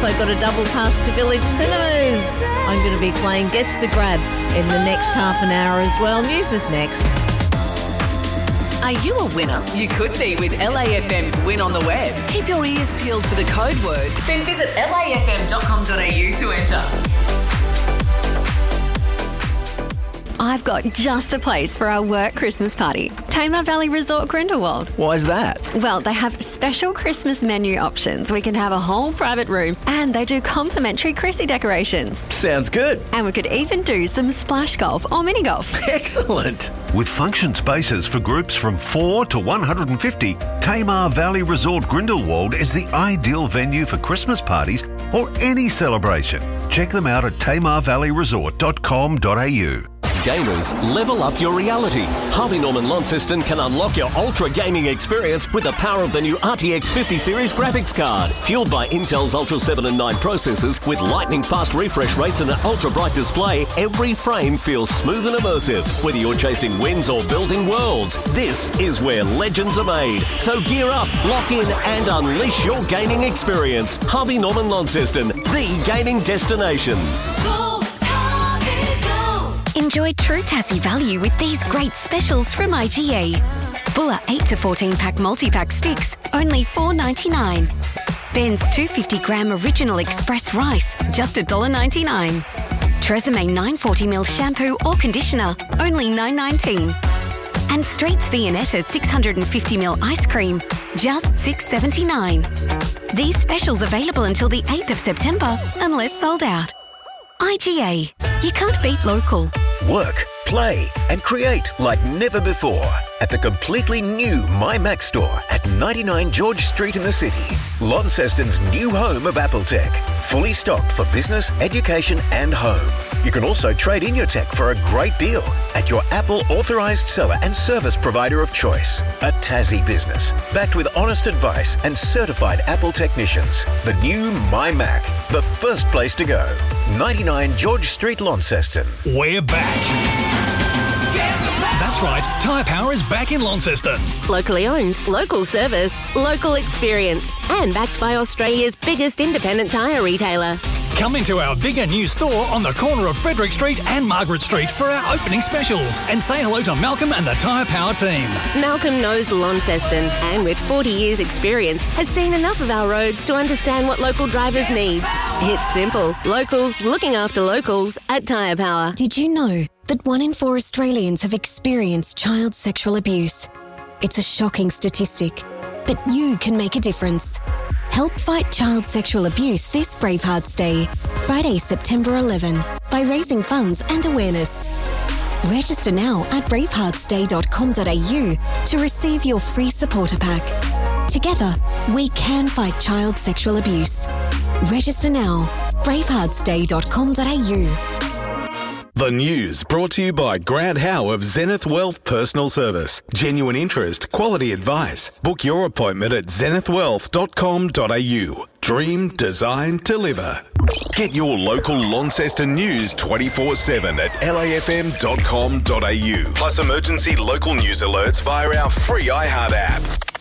also got a double pass to Village Cinemas. I'm going to be playing Guess the Grab in the next half an hour as well. News is next. Are you a winner? You could be with LAFM's Win on the Web. Keep your ears peeled for the code word. Then visit lafm.com.au to enter. I've got just the place for our work Christmas party. Tamar Valley Resort Grindelwald. Why is that? Well, they have special Christmas menu options. We can have a whole private room and they do complimentary Chrissy decorations. Sounds good. And we could even do some splash golf or mini golf. Excellent. With function spaces for groups from 4 to 150, Tamar Valley Resort Grindelwald is the ideal venue for Christmas parties or any celebration. Check them out at tamarvalleyresort.com.au. Gamers, level up your reality. Harvey Norman Launceston can unlock your ultra gaming experience with the power of the new RTX 50 series graphics card. Fueled by Intel's Ultra 7 and 9 processors with lightning fast refresh rates and an ultra bright display, every frame feels smooth and immersive. Whether you're chasing wins or building worlds, this is where legends are made. So gear up, lock in and unleash your gaming experience. Harvey Norman Launceston, the gaming destination. Enjoy true Tassie value with these great specials from IGA. Bulla 8 to 14 pack multi-pack sticks, only $4.99. Ben's 250-gram original express rice, just $1.99. Tresemme 940ml shampoo or conditioner, only $9.19. And Streets Viennetta 650ml ice cream, just $6.79. These specials available until the 8th of September, unless sold out. IGA. You can't beat local. Work, play and create like never before at the completely new MyMac store at 99 George Street in the city. Launceston's new home of Apple Tech. Fully stocked for business, education and home. You can also trade in your tech for a great deal at your Apple authorised seller and service provider of choice. A Tassie business, backed with honest advice and certified Apple technicians. The new MyMac, the first place to go. 99 George Street, Launceston. We're back. That's right, Tyre Power is back in Launceston. Locally owned, local service, local experience, and backed by Australia's biggest independent tyre retailer. Come into our bigger new store on the corner of Frederick Street and Margaret Street for our opening specials and say hello to Malcolm and the Tyre Power team. Malcolm knows Launceston and with 40 years experience has seen enough of our roads to understand what local drivers need. It's simple. Locals looking after locals at Tyre Power. Did you know that 1 in 4 Australians have experienced child sexual abuse? It's a shocking statistic, but you can make a difference. Help fight child sexual abuse this Bravehearts Day, Friday, September 11, by raising funds and awareness. Register now at braveheartsday.com.au to receive your free supporter pack. Together, we can fight child sexual abuse. Register now, braveheartsday.com.au. The news brought to you by Grant Howe of Zenith Wealth Personal Service. Genuine interest, quality advice. Book your appointment at zenithwealth.com.au. Dream, design, deliver. Get your local Launceston news 24/7 at lafm.com.au. Plus emergency local news alerts via our free iHeart app.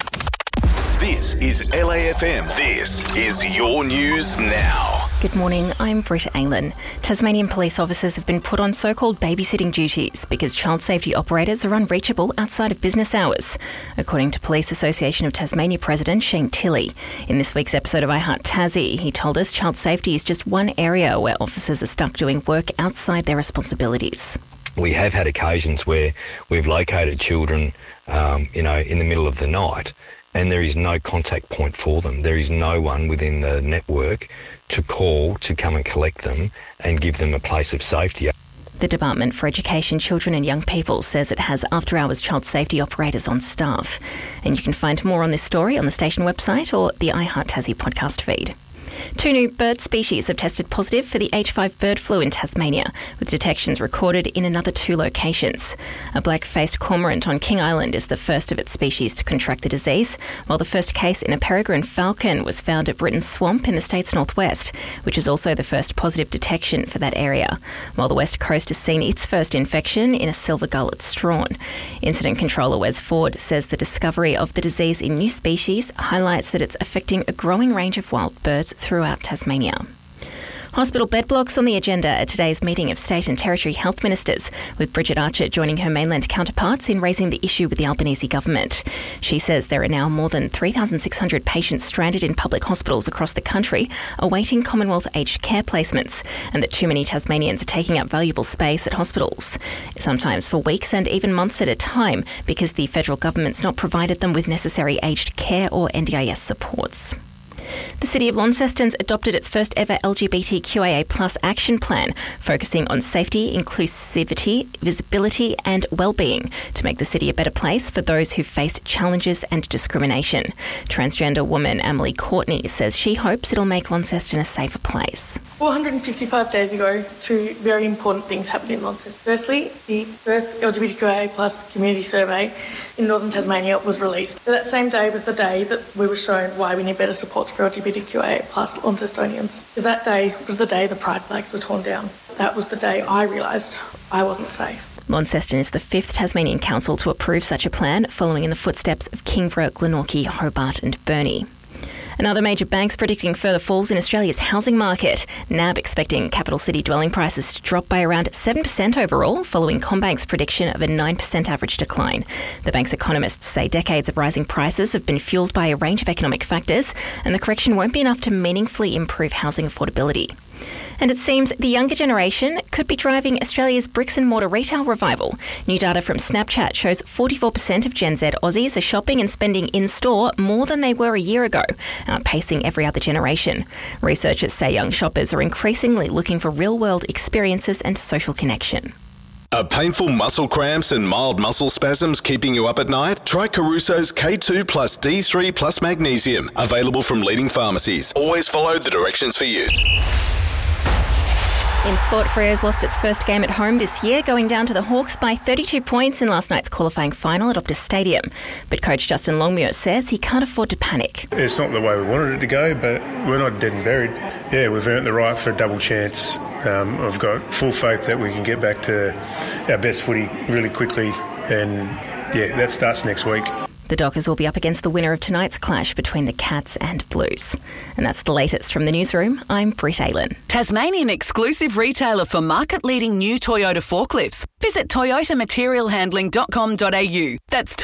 This is LAFM. This is your news now. Good morning, I'm Britta Aylan. Tasmanian police officers have been put on so-called babysitting duties because child safety operators are unreachable outside of business hours, according to Police Association of Tasmania President Shane Tilley. In this week's episode of iHeart Tassie, he told us child safety is just one area where officers are stuck doing work outside their responsibilities. We have had occasions where we've located children, in the middle of the night, and there is no contact point for them. There is no one within the network to call to come and collect them and give them a place of safety. The Department for Education, Children and Young People says it has after-hours child safety operators on staff. And you can find more on this story on the station website or the iHeart Tassie podcast feed. 2 new bird species have tested positive for the H5 bird flu in Tasmania, with detections recorded in another 2 locations. A black-faced cormorant on King Island is the first of its species to contract the disease, while the first case in a peregrine falcon was found at Britton Swamp in the state's northwest, which is also the first positive detection for that area, while the West Coast has seen its first infection in a silver gull at Strawn. Incident Controller Wes Ford says the discovery of the disease in new species highlights that it's affecting a growing range of wild birds throughout throughout Tasmania. Hospital bed blocks on the agenda at today's meeting of state and territory health ministers, with Bridget Archer joining her mainland counterparts in raising the issue with the Albanese government. She says there are now more than 3,600 patients stranded in public hospitals across the country awaiting Commonwealth aged care placements, and that too many Tasmanians are taking up valuable space at hospitals, sometimes for weeks and even months at a time, because the federal government's not provided them with necessary aged care or NDIS supports. The City of Launceston's adopted its first ever LGBTQIA+ action plan, focusing on safety, inclusivity, visibility and well-being to make the city a better place for those who've faced challenges and discrimination. Transgender woman Emily Courtney says she hopes it'll make Launceston a safer place. 455 days ago, two very important things happened in Launceston. Firstly, the first LGBTQIA+ community survey in northern Tasmania was released. So that same day was the day that we were shown why we need better supports for LGBTQIA+ Launcestonians. Because that day was the day the pride flags were torn down. That was the day I realised I wasn't safe. Launceston is the fifth Tasmanian council to approve such a plan, following in the footsteps of Kingborough, Glenorchy, Hobart and Burnie. Another major bank's predicting further falls in Australia's housing market. NAB expecting capital city dwelling prices to drop by around 7% overall, following CommBank's prediction of a 9% average decline. The bank's economists say decades of rising prices have been fuelled by a range of economic factors, and the correction won't be enough to meaningfully improve housing affordability. And it seems the younger generation could be driving Australia's bricks and mortar retail revival. New data from Snapchat shows 44% of Gen Z Aussies are shopping and spending in-store more than they were a year ago, outpacing every other generation. Researchers say young shoppers are increasingly looking for real-world experiences and social connection. Are painful muscle cramps and mild muscle spasms keeping you up at night? Try Caruso's K2 plus D3 plus magnesium, available from leading pharmacies. Always follow the directions for use. In sport, Freo's lost its first game at home this year, going down to the Hawks by 32 points in last night's qualifying final at Optus Stadium. But coach Justin Longmuir says he can't afford to panic. It's not the way we wanted it to go, but we're not dead and buried. Yeah, we've earned the right for a double chance. I've got full faith that we can get back to our best footy really quickly, and yeah, that starts next week. The Dockers will be up against the winner of tonight's clash between the Cats and Blues. And that's the latest from the newsroom. I'm Britt Aylen. Tasmanian exclusive retailer for market-leading new Toyota forklifts. Visit toyotamaterialhandling.com.au. That's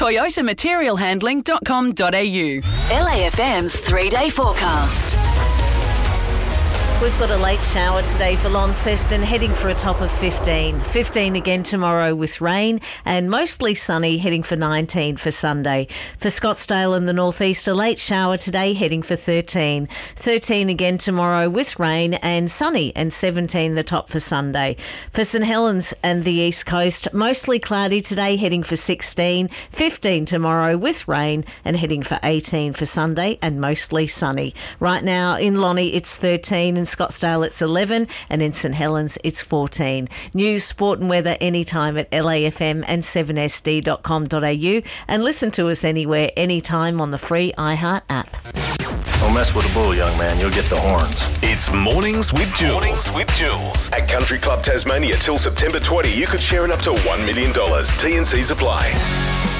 toyotamaterialhandling.com.au. LAFM's 3-day forecast. We've got a late shower today for Launceston, heading for a top of 15. 15 again tomorrow with rain, and mostly sunny, heading for 19 for Sunday. For Scottsdale and the northeast, a late shower today, heading for 13. 13 again tomorrow with rain and sunny, and 17 the top for Sunday. For St Helens and the east coast, mostly cloudy today, heading for 16. 15 tomorrow with rain and heading for 18 for Sunday, and mostly sunny. Right now in Lonnie it's 13, in Scottsdale it's 11, and in St Helens it's 14. News, sport and weather anytime at LAFM and 7sd.com.au, and listen to us anywhere, anytime on the free iHeart app. Don't mess with a bull, young man. You'll get the horns. It's Mornings with Jules. Mornings with Jules. At Country Club Tasmania till September 20, you could share in up to $1 million. T&Cs apply.